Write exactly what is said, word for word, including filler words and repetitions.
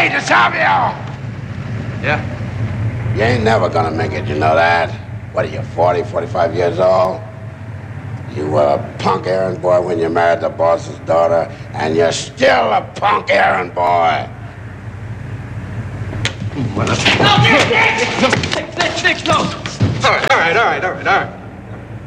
Hey, DeSalvio! Yeah? You ain't never gonna make it, you know that? What are you, forty, forty-five years old? You were a punk errand boy when you married the boss's daughter, and you're still a punk errand boy. Mother... No, Dick, Dick! Dick, Dick, Dick, no! All right, all right, all right, all right, all right.